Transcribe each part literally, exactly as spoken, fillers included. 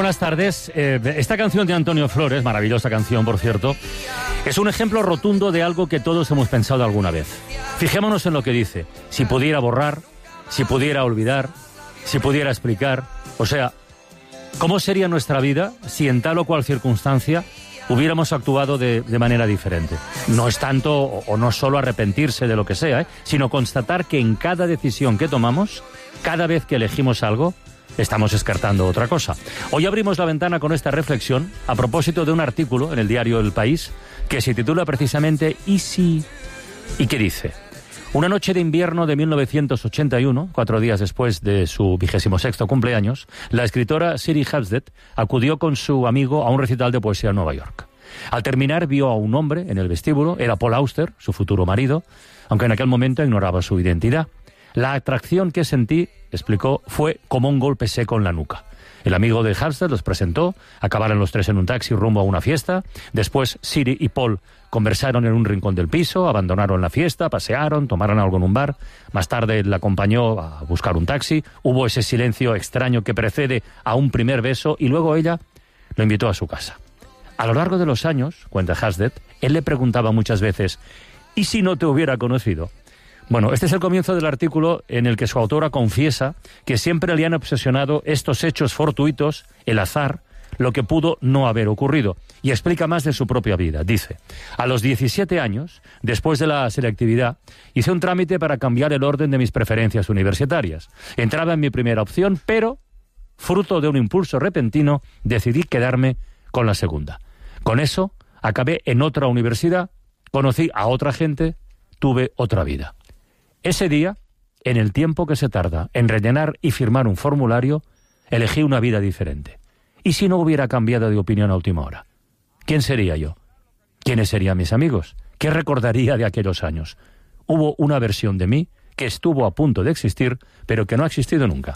buenas tardes. Eh, esta canción de Antonio Flores, maravillosa canción, por cierto, es un ejemplo rotundo de algo que todos hemos pensado alguna vez. Fijémonos en lo que dice. Si pudiera borrar, si pudiera olvidar, si pudiera explicar. O sea, ¿cómo sería nuestra vida si en tal o cual circunstancia hubiéramos actuado de, de manera diferente? No es tanto o, o no solo arrepentirse de lo que sea, ¿eh? sino constatar que en cada decisión que tomamos, cada vez que elegimos algo, estamos descartando otra cosa. Hoy abrimos la ventana con esta reflexión a propósito de un artículo en el diario El País que se titula precisamente ¿Y si? ¿Y qué dice? Una noche de invierno de mil novecientos ochenta y uno, cuatro días después de su vigésimo sexto cumpleaños, la escritora Siri Hustvedt acudió con su amigo a un recital de poesía en Nueva York. Al terminar vio a un hombre en el vestíbulo, era Paul Auster, su futuro marido, aunque en aquel momento ignoraba su identidad. La atracción que sentí, explicó, fue como un golpe seco en la nuca. El amigo de Hustvedt los presentó, acabaron los tres en un taxi rumbo a una fiesta. Después Siri y Paul conversaron en un rincón del piso, abandonaron la fiesta, pasearon, tomaron algo en un bar. Más tarde la acompañó a buscar un taxi. Hubo ese silencio extraño que precede a un primer beso y luego ella lo invitó a su casa. A lo largo de los años, cuenta Hustvedt, él le preguntaba muchas veces, ¿y si no te hubiera conocido? Bueno, este es el comienzo del artículo en el que su autora confiesa que siempre le han obsesionado estos hechos fortuitos, el azar, lo que pudo no haber ocurrido, y explica más de su propia vida. Dice, a los diecisiete años, después de la selectividad, hice un trámite para cambiar el orden de mis preferencias universitarias. Entraba en mi primera opción, pero, fruto de un impulso repentino, decidí quedarme con la segunda. Con eso, acabé en otra universidad, conocí a otra gente, tuve otra vida. Ese día, en el tiempo que se tarda en rellenar y firmar un formulario, elegí una vida diferente. ¿Y si no hubiera cambiado de opinión a última hora? ¿Quién sería yo? ¿Quiénes serían mis amigos? ¿Qué recordaría de aquellos años? Hubo una versión de mí que estuvo a punto de existir, pero que no ha existido nunca.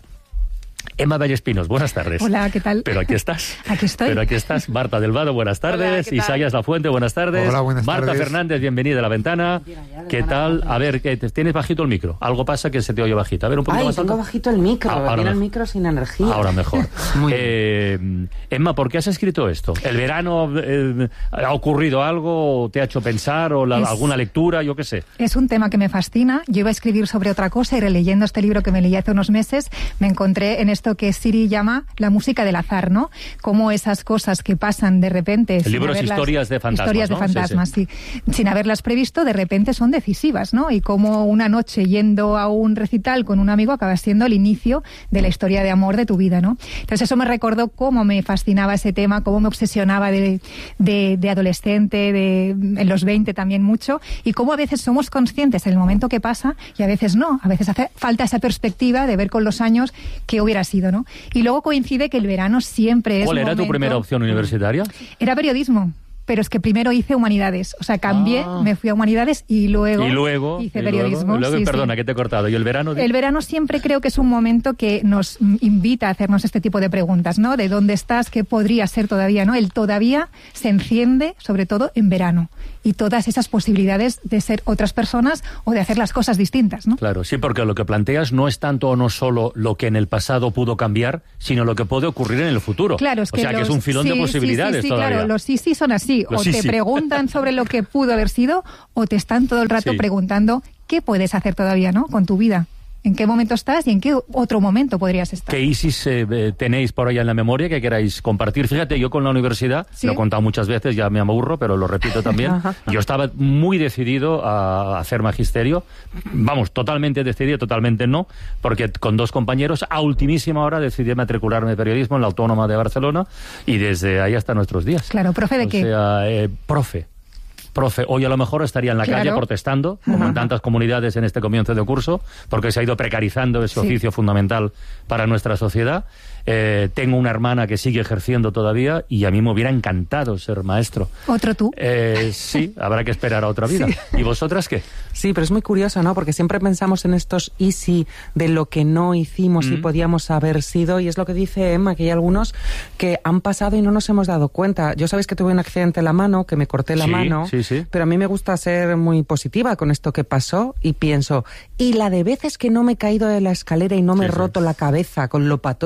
Emma Vallespinos, buenas tardes. Hola, ¿qué tal? Pero aquí estás. Aquí estoy. Pero aquí estás. Marta del Vado, buenas tardes. Hola, Isaías Lafuente, buenas tardes. Hola, buenas Marta tardes. Fernández, bienvenida a La Ventana. ¿Qué tal? A ver, ¿qué, ¿tienes bajito el micro? Algo pasa que se te oye bajito. A ver, un poquito Ay, más tengo alto. bajito el micro. Ah, ahora Tiene el mejor. micro sin energía. Ahora mejor. Muy eh, Emma, ¿por qué has escrito esto? ¿El verano eh, ha ocurrido algo? ¿Te ha hecho pensar? ¿O la, Es- alguna lectura? Yo qué sé. Es un tema que me fascina. Yo iba a escribir sobre otra cosa y releyendo este libro que me leí hace unos meses, me encontré en esto que Siri llama la música del azar, ¿no? Cómo esas cosas que pasan de repente... El sin libro es haberlas- Historias de fantasmas, Historias de ¿no? fantasmas, Sí, sí, Sin haberlas previsto, de repente son decisivas, ¿no? Y cómo una noche yendo a un recital con un amigo acaba siendo el inicio de la historia de amor de tu vida, ¿no? Entonces eso me recordó cómo me fascinaba ese tema, cómo me obsesionaba de, de, de adolescente, de, en los veinte también mucho, y cómo a veces somos conscientes en el momento que pasa y a veces no. A veces hace falta esa perspectiva de ver con los años qué hubiera sido, ¿no? Y luego coincide que el verano siempre es ¿Cuál era momento... tu primera opción universitaria? Era periodismo. Pero es que primero hice humanidades, o sea, cambié, Ah. me fui a humanidades y luego, Y luego... hice y luego- periodismo. y luego, sí, perdona, sí. que te he cortado. ¿Y el verano? El verano siempre creo que es un momento que nos mm, invita a hacernos este tipo de preguntas, ¿no? De dónde estás, qué podría ser todavía, ¿no? El todavía se enciende, sobre todo en verano, y todas esas posibilidades de ser otras personas o de hacer las cosas distintas, ¿no? Claro, sí, porque lo que planteas no es tanto o no solo lo que en el pasado pudo cambiar, sino lo que puede ocurrir en el futuro. Claro, es que o sea, que los- es un filón de sí, sí, posibilidades sí, sí, todavía. claro, los sí sí son así, Los o sí, te sí. preguntan sobre lo que pudo haber sido o te están todo el rato Sí. preguntando qué puedes hacer todavía, ¿no? Con tu vida. ¿En qué momento estás y en qué otro momento podrías estar? ¿Qué ISIS eh, eh, tenéis por ahí en la memoria que queráis compartir? Fíjate, yo con la universidad, ¿Sí? lo he contado muchas veces, ya me aburro, pero lo repito también, Ajá. yo estaba muy decidido a hacer magisterio, vamos, totalmente decidido, totalmente no, porque con dos compañeros a ultimísima hora decidí matricularme en periodismo en la Autónoma de Barcelona y desde ahí hasta nuestros días. Claro, ¿profe de o qué? sea, eh, profe. Profe, hoy a lo mejor estaría en la Claro. calle protestando, como en tantas comunidades en este comienzo de curso, porque se ha ido precarizando ese Sí. oficio fundamental para nuestra sociedad. Eh, tengo una hermana que sigue ejerciendo todavía y a mí me hubiera encantado ser maestro. ¿Otro tú? Eh, sí, habrá que esperar a otra vida. ¿Y vosotras qué? Sí, pero es muy curioso, ¿no? Porque siempre pensamos en estos y si de lo que no hicimos y Mm. podíamos haber sido, y es lo que dice Emma, que hay algunos que han pasado y no nos hemos dado cuenta. Yo sabéis que tuve un accidente en la mano, que me corté la Sí, mano, sí, sí. pero a mí me gusta ser muy positiva con esto que pasó y pienso, y la de veces que no me he caído de la escalera y no me Sí, he sí. roto la cabeza con lo patosa que soy,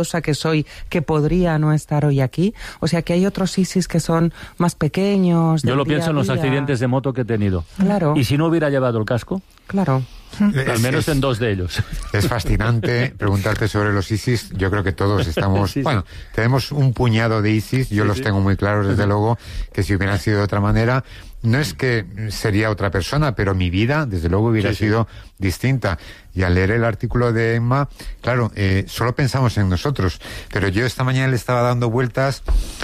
soy que podría no estar hoy aquí? O sea, que hay otros Isis que son más pequeños. Yo lo pienso en los accidentes de moto que he tenido. Claro. ¿Y si no hubiera llevado el casco? Claro. Al menos es, en dos de ellos. Es fascinante preguntarte sobre los ISIS. Yo creo que todos estamos... sí, sí. Bueno, tenemos un puñado de ISIS. Yo sí, los sí. tengo muy claros, desde luego, que si hubieran sido de otra manera... No es que sería otra persona, pero mi vida, desde luego, hubiera sí, sido sí. distinta. Y al leer el artículo de Emma, claro, eh, solo pensamos en nosotros. Pero yo esta mañana le estaba dando vueltas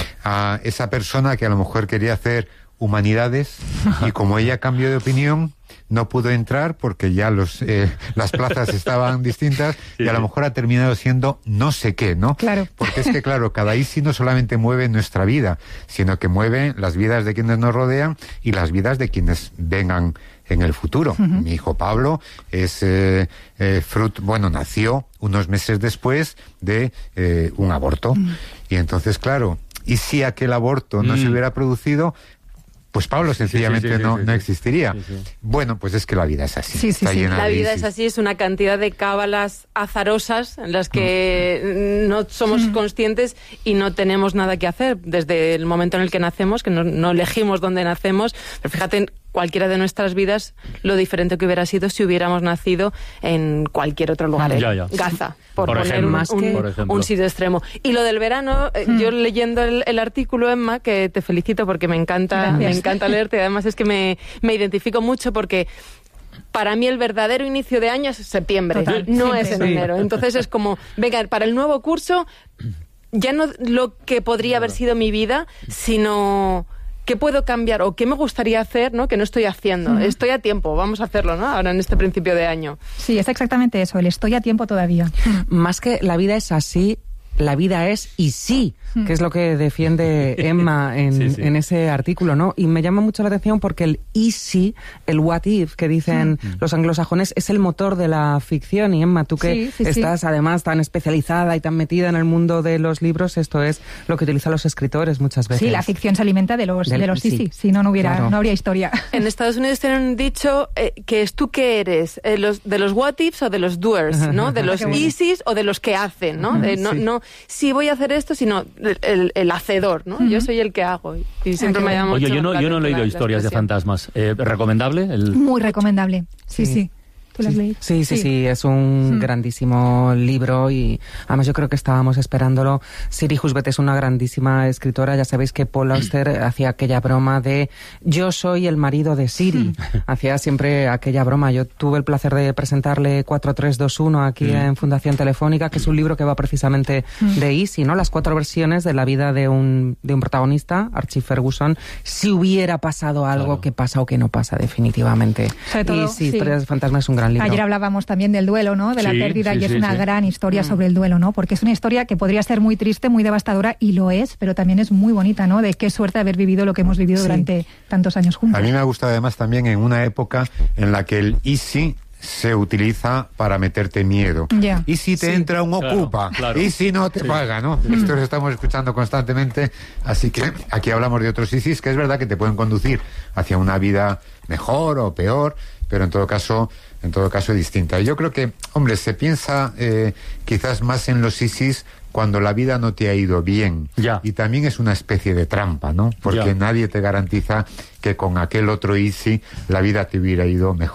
a esa persona que a lo mejor quería hacer humanidades y como ella cambió de opinión, no pudo entrar porque ya los eh, las plazas estaban distintas sí, y a lo mejor ha terminado siendo no sé qué, ¿no? Claro. Porque es que, claro, cada I S I no solamente mueve nuestra vida, sino que mueve las vidas de quienes nos rodean y las vidas de quienes vengan en el futuro. Uh-huh. Mi hijo Pablo es eh, eh, fruto, bueno, nació unos meses después de eh, un aborto. Uh-huh. Y entonces, claro, ¿y si aquel aborto no uh-huh. se hubiera producido? Pues Pablo sencillamente sí, sí, sí, sí, no, sí, no sí. existiría. Sí, sí. Bueno, pues es que la vida es así. Sí, sí, está sí. llena La de vida ISIS. es así, es una cantidad de cábalas azarosas en las que no somos conscientes y no tenemos nada que hacer desde el momento en el que nacemos, que no, no elegimos dónde nacemos, pero fíjate, cualquiera de nuestras vidas, lo diferente que hubiera sido si hubiéramos nacido en cualquier otro lugar, ya, ya. Gaza, por, por poner ejemplo, un, un, por ejemplo. un sitio extremo. Y lo del verano, eh, Hmm. yo leyendo el, el artículo, Emma, que te felicito porque me encanta, Gracias. me encanta leerte, además es que me, me identifico mucho porque para mí el verdadero inicio de año es septiembre, Total, no siempre. es en Sí. enero. Entonces es como, venga, para el nuevo curso, ya no lo que podría haber sido mi vida, sino qué puedo cambiar o qué me gustaría hacer, ¿no? Que no estoy haciendo. Mm. Estoy a tiempo, vamos a hacerlo, ¿no? Ahora en este principio de año. Sí, es exactamente eso, el estoy a tiempo todavía. Más que la vida es así, la vida es y sí, que es lo que defiende Emma en, sí, sí. en ese artículo, ¿no? Y me llama mucho la atención porque el y si, el what if que dicen Mm. los anglosajones, es el motor de la ficción. Y Emma, tú que Sí, sí, estás sí. además tan especializada y tan metida en el mundo de los libros, esto es lo que utilizan los escritores muchas veces. Sí, la ficción se alimenta de los Del- de los sí, sí, si no, no hubiera, claro. no habría historia. En Estados Unidos tienen un dicho eh, que es tú qué eres, eh, los, de los what ifs o de los doers, ¿no? De los Qué bueno. easy's o de los que hacen, ¿no? De, no, Sí. no, sí voy a hacer esto, sino el, el, el hacedor, ¿no? Yo soy el que hago. Y, y siempre qué me llama Oye, mucho yo no, la yo no he atención leído la- la historias de expresión. fantasmas. Eh, ¿Recomendable? El... Muy recomendable. Sí, sí. Sí. ¿Tú lo has leído? Sí, sí, sí, es un Mm. grandísimo libro y además yo creo que estábamos esperándolo. Siri Husbeth es una grandísima escritora. Ya sabéis que Paul Auster hacía aquella broma de yo soy el marido de Siri. Hacía siempre aquella broma. Yo tuve el placer de presentarle cuatro tres dos uno aquí Mm. en Fundación Telefónica, que es un libro que va precisamente Mm. de Easy, ¿no? Las cuatro versiones de la vida de un, de un protagonista, Archie Ferguson, si hubiera pasado algo Claro. que pasa o que no pasa definitivamente. Sobre todo, y sí, sí. Historias de Fantasma es un gran libro. Ayer hablábamos también del duelo, ¿no? De la Sí, pérdida sí, y es sí, una sí. gran historia Mm. sobre el duelo, ¿no? Porque es una historia que podría ser muy triste, muy devastadora y lo es, pero también es muy bonita, ¿no? De qué suerte haber vivido lo que hemos vivido Sí. durante tantos años juntos. A mí me ha gustado además también en una época en la que el easy se utiliza para meterte miedo. Ya. Y si te Sí. entra un Claro, ocupa, claro. y si no te Sí. paga, ¿no? Esto lo estamos escuchando constantemente, así que aquí hablamos de otros ISIS que es verdad que te pueden conducir hacia una vida mejor o peor, pero en todo caso, en todo caso distinta. Y yo creo que, hombre, se piensa eh, quizás más en los ISIS cuando la vida no te ha ido bien. Ya. Y también es una especie de trampa, ¿no? Porque Ya. nadie te garantiza que con aquel otro ISI la vida te hubiera ido mejor.